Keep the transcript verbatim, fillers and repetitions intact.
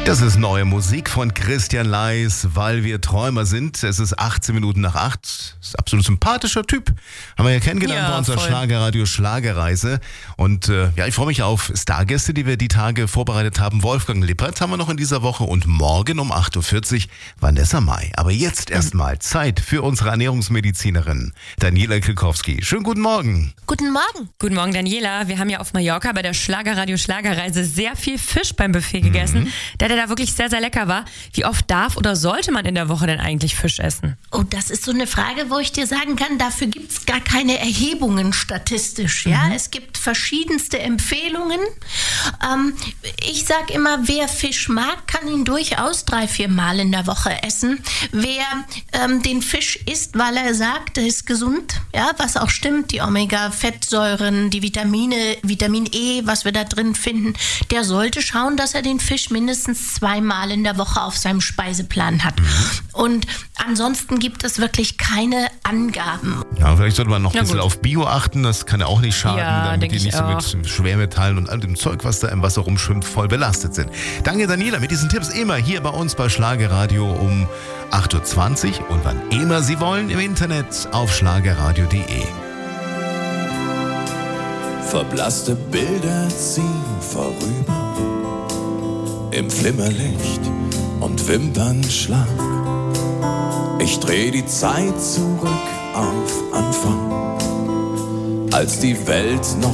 Das ist neue Musik von Christian Leis, weil wir Träumer sind. Es ist achtzehn Minuten nach acht. Ist ein absolut sympathischer Typ. Haben wir ja kennengelernt Ja, bei unserer voll. Schlagerradio Schlagerreise. Und äh, ja, ich freue mich auf Stargäste, die wir die Tage vorbereitet haben. Wolfgang Lippert haben wir noch in dieser Woche und morgen um acht Uhr vierzig Vanessa Mai. Aber jetzt erstmal Zeit für unsere Ernährungsmedizinerin Daniela Kilkowski. Schönen guten Morgen. Guten Morgen. Guten Morgen, Daniela. Wir haben ja auf Mallorca bei der Schlagerradio Schlagerreise sehr viel Fisch beim Buffet gegessen, Mhm. der, der da wirklich sehr, sehr lecker war. Wie oft darf oder sollte man in der Woche denn eigentlich Fisch essen? Oh, das ist so eine Frage, wo ich dir sagen kann, dafür gibt es gar keine Erhebungen statistisch. Ja? Es gibt verschiedenste Empfehlungen. Ähm, ich sage immer, wer Fisch mag, kann ihn durchaus drei, vier Mal in der Woche essen. Wer ähm, den Fisch isst, weil er sagt, er ist gesund, ja, was auch stimmt, die Omega-Fettsäuren, die Vitamine, Vitamin E, was wir da drin finden, der sollte schauen, dass er den Fisch mindestens zweimal in der Woche auf seinem Speiseplan hat. Und ansonsten gibt es wirklich keine Angaben. Ja, vielleicht sollte man noch ein Ja, bisschen gut. auf Bio achten. Das kann ja auch nicht schaden, Ja, damit denk die ich nicht so auch. mit Schwermetallen und all dem Zeug, was da im Wasser rumschwimmt, voll belastet sind. Danke, Daniela, mit diesen Tipps immer hier bei uns bei Schlagerradio um acht Uhr zwanzig und wann immer Sie wollen im Internet auf schlagerradio punkt de. Verblasste Bilder ziehen vorüber im Flimmerlicht und Wimpernschlag. Ich dreh die Zeit zurück auf Anfang, als die Welt noch